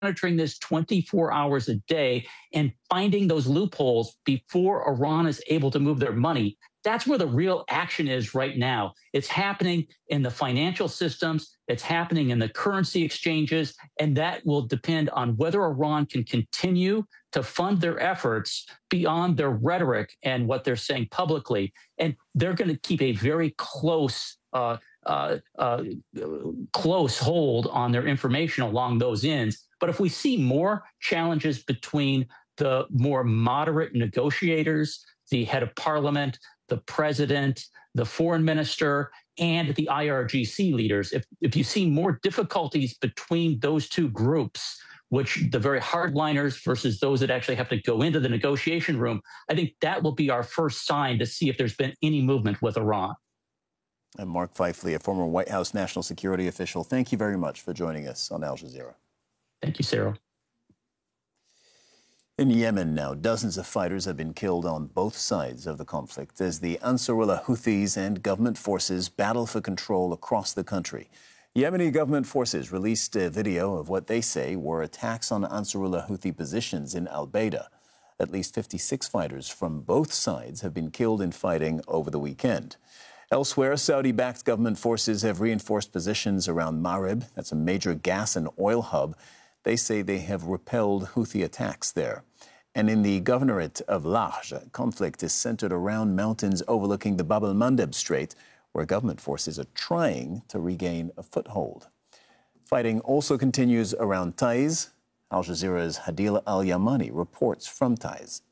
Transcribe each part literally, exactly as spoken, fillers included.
monitoring this twenty-four hours a day and finding those loopholes before Iran is able to move their money. That's where the real action is right now. It's happening in the financial systems. It's happening in the currency exchanges. And that will depend on whether Iran can continue to fund their efforts beyond their rhetoric and what they're saying publicly. And they're going to keep a very close uh, uh, uh, close hold on their information along those ends. But if we see more challenges between the more moderate negotiators, the head of parliament, the president, the foreign minister, and the I R G C leaders, if, if you see more difficulties between those two groups, which the very hardliners versus those that actually have to go into the negotiation room, I think that will be our first sign to see if there's been any movement with Iran. And Mark Feifley, a former White House national security official, thank you very much for joining us on Al Jazeera. Thank you, Cyril. In Yemen now, dozens of fighters have been killed on both sides of the conflict as the Ansarullah Houthis and government forces battle for control across the country. Yemeni government forces released a video of what they say were attacks on Ansarullah Houthi positions in Al-Baida. At least fifty-six fighters from both sides have been killed in fighting over the weekend. Elsewhere, Saudi-backed government forces have reinforced positions around Marib. That's a major gas and oil hub. They say they have repelled Houthi attacks there. And in the governorate of Laj, conflict is centered around mountains overlooking the Bab el-Mandeb Strait, where government forces are trying to regain a foothold. Fighting also continues around Taiz. Al Jazeera's Hadil Al-Yamani reports from Taiz.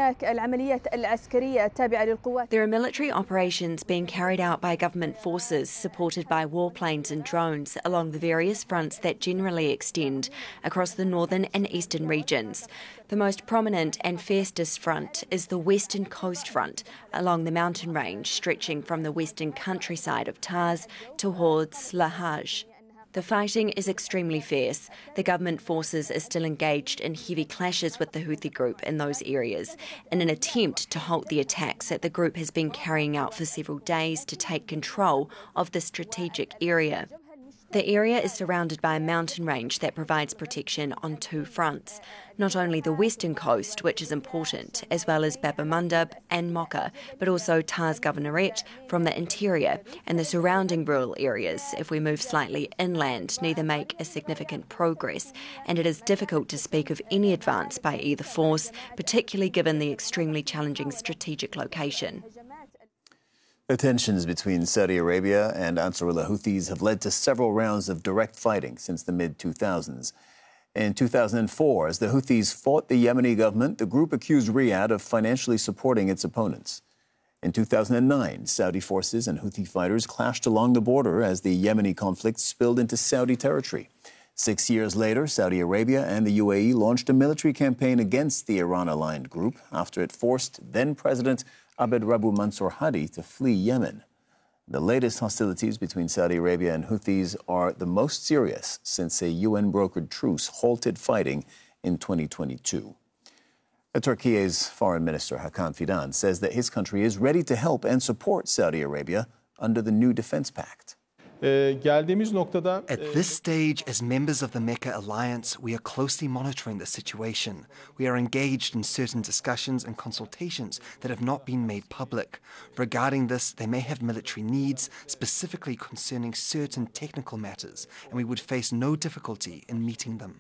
There are military operations being carried out by government forces supported by warplanes and drones along the various fronts that generally extend across the northern and eastern regions. The most prominent and fiercest front is the Western Coast Front along the mountain range stretching from the western countryside of Taiz towards Lahaj. The fighting is extremely fierce. The government forces are still engaged in heavy clashes with the Houthi group in those areas in an attempt to halt the attacks that the group has been carrying out for several days to take control of the strategic area. The area is surrounded by a mountain range that provides protection on two fronts. Not only the western coast, which is important, as well as Bab el-Mandeb and Mocha, but also Taiz Governorate from the interior and the surrounding rural areas, if we move slightly inland, neither make a significant progress, and it is difficult to speak of any advance by either force, particularly given the extremely challenging strategic location. The tensions between Saudi Arabia and Ansarullah Houthis have led to several rounds of direct fighting since the mid two thousands. In two thousand four, as the Houthis fought the Yemeni government, the group accused Riyadh of financially supporting its opponents. In two thousand nine, Saudi forces and Houthi fighters clashed along the border as the Yemeni conflict spilled into Saudi territory. Six years later, Saudi Arabia and the U A E launched a military campaign against the Iran-aligned group after it forced then-President Abd Rabbu Mansour Hadi to flee Yemen. The latest hostilities between Saudi Arabia and Houthis are the most serious since a U N-brokered truce halted fighting in twenty twenty-two. Turkey's Foreign Minister Hakan Fidan says that his country is ready to help and support Saudi Arabia under the new defense pact. At this stage, as members of the Mecca Alliance, we are closely monitoring the situation. We are engaged in certain discussions and consultations that have not been made public. Regarding this, they may have military needs, specifically concerning certain technical matters, and we would face no difficulty in meeting them.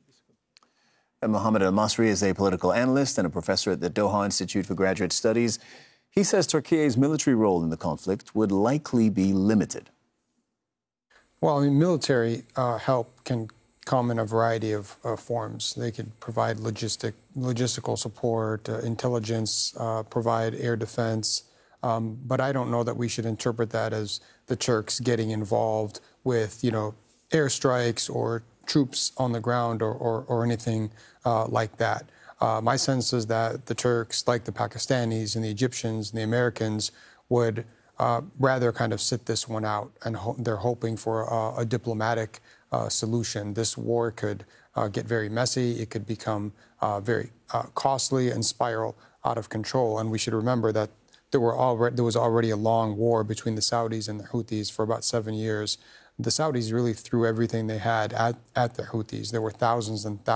And Mohammed Al-Masri is a political analyst and a professor at the Doha Institute for Graduate Studies. He says Turkey's military role in the conflict would likely be limited. Well, I mean, military uh, help can come in a variety of uh, forms. They could provide logistic, logistical support, uh, intelligence, uh, provide air defense. Um, but I don't know that we should interpret that as the Turks getting involved with, you know, airstrikes or troops on the ground or, or, or anything uh, like that. Uh, my sense is that the Turks, like the Pakistanis and the Egyptians and the Americans, would Uh, rather kind of sit this one out, and ho they're hoping for uh, a diplomatic uh, solution. This war could uh, get very messy. It could become uh, very uh, costly and spiral out of control. And we should remember that there were already there was already a long war between the Saudis and the Houthis for about seven years the Saudis really threw everything they had at, at the Houthis. There were thousands and thousands